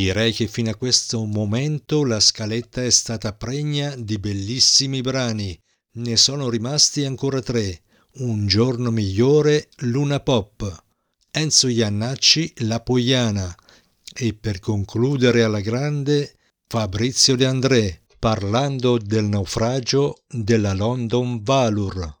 Direi che fino a questo momento la scaletta è stata pregna di bellissimi brani. Ne sono rimasti ancora 3. Un giorno migliore, Luna Pop, Enzo Jannacci, La Poiana e per concludere alla grande Fabrizio De André parlando del naufragio della London Valor.